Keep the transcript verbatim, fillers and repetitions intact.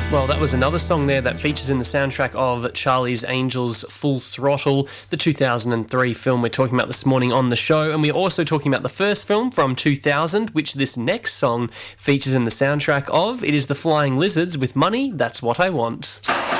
Well, that was another song there that features in the soundtrack of Charlie's Angels Full Throttle, the two thousand three film we're talking about this morning on the show. And we're also talking about the first film from two thousand, which this next song features in the soundtrack of. It is The Flying Lizards with Money, That's What I Want.